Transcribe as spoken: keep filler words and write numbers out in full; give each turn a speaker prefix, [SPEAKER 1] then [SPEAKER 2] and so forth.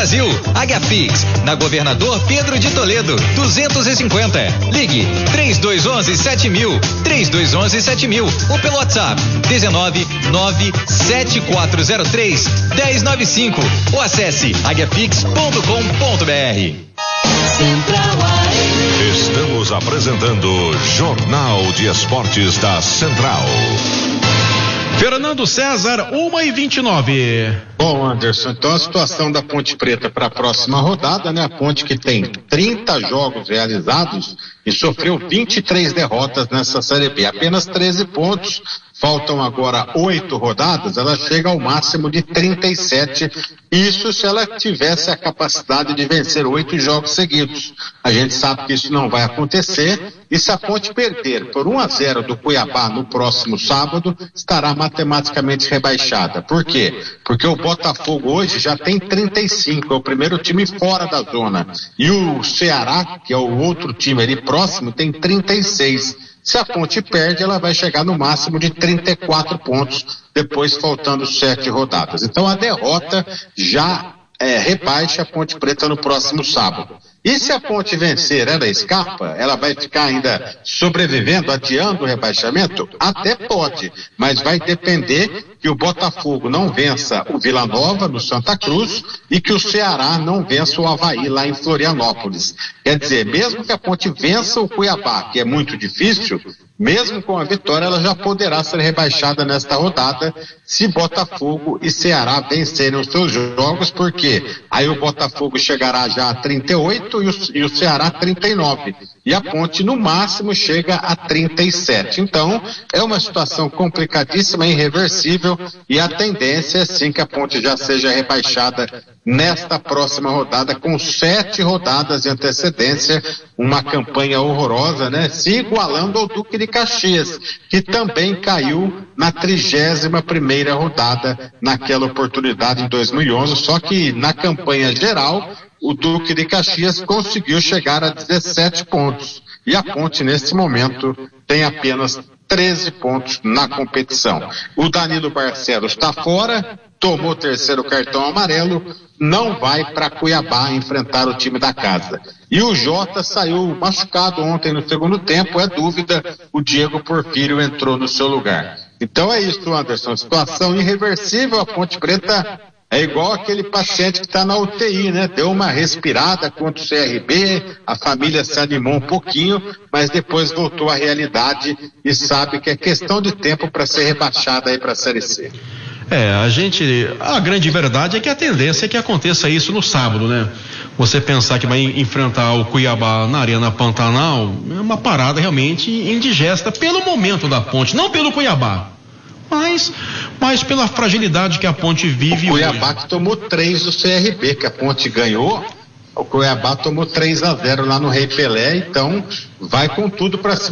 [SPEAKER 1] Brasil. Águiafix, na Governador Pedro de Toledo, duzentos e cinquenta. Ligue três dois um um sete mil, três dois um um sete mil ou pelo WhatsApp dezenove nove sete quatro zero três um zero nove cinco ou acesse águiafix ponto com ponto br.
[SPEAKER 2] Estamos apresentando Jornal de Esportes da Central.
[SPEAKER 3] Fernando César, uma e vinte e nove.
[SPEAKER 4] Bom, Anderson, então a situação da Ponte Preta para a próxima rodada, né? A Ponte que tem trinta jogos realizados e sofreu vinte e três derrotas nessa Série B, apenas treze pontos. Faltam agora oito rodadas, ela chega ao máximo de trinta e sete, isso se ela tivesse a capacidade de vencer oito jogos seguidos. A gente sabe que isso não vai acontecer, e se a Ponte perder por um a zero do Cuiabá no próximo sábado, estará matematicamente rebaixada. Por quê? Porque o Botafogo hoje já tem trinta e cinco, é o primeiro time fora da zona, e o Ceará, que é o outro time ali próximo, tem trinta e seis. Se a Ponte perde, ela vai chegar no máximo de trinta e quatro pontos, depois faltando sete rodadas. Então a derrota já é, rebaixa a Ponte Preta no próximo sábado. E se a Ponte vencer, ela escapa? Ela vai ficar ainda sobrevivendo, adiando o rebaixamento? Até pode, mas vai depender que o Botafogo não vença o Vila Nova no Santa Cruz e que o Ceará não vença o Avaí lá em Florianópolis. Quer dizer, mesmo que a Ponte vença o Cuiabá, que é muito difícil, mesmo com a vitória, ela já poderá ser rebaixada nesta rodada se Botafogo e Ceará vencerem os seus jogos, porque aí o Botafogo chegará já a trinta e oito e o, e o Ceará a trinta e nove. E a Ponte, no máximo, chega a trinta e sete. Então, é uma situação complicadíssima, irreversível, e a tendência é sim que a Ponte já seja rebaixada nesta próxima rodada, com sete rodadas de antecedência, uma campanha horrorosa, né? Se igualando ao Duque de Caxias, que também caiu na trigésima primeira rodada naquela oportunidade em dois mil e onze, só que na campanha geral, o Duque de Caxias conseguiu chegar a dezessete pontos. E a Ponte, nesse momento, tem apenas treze pontos na competição. O Danilo Barcelos está fora, tomou o terceiro cartão amarelo, não vai para Cuiabá enfrentar o time da casa. E o Jota saiu machucado ontem no segundo tempo, é dúvida, o Diego Porfírio entrou no seu lugar. Então é isso, Anderson, situação irreversível, a Ponte Preta é igual aquele paciente que está na U T I, né? Deu uma respirada contra o C R B, a família se animou um pouquinho, mas depois voltou à realidade e sabe que é questão de tempo para ser rebaixada aí para a Série C.
[SPEAKER 3] É, a gente, a grande verdade é que a tendência é que aconteça isso no sábado, né? Você pensar que vai enfrentar o Cuiabá na Arena Pantanal é uma parada realmente indigesta pelo momento da Ponte, não pelo Cuiabá. Mas, mas pela fragilidade que a Ponte vive.
[SPEAKER 4] O Cuiabá hoje, que tomou três do C R B, que a Ponte ganhou, o Cuiabá tomou três a zero lá no Rei Pelé, então vai com tudo para cima.